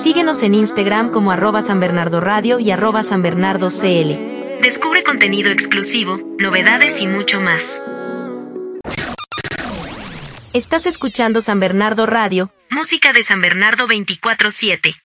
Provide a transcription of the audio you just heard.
Síguenos en Instagram como @sanbernardoradio y @sanbernardocl. Descubre contenido exclusivo, novedades y mucho más. Estás escuchando San Bernardo Radio, música de San Bernardo 24/7.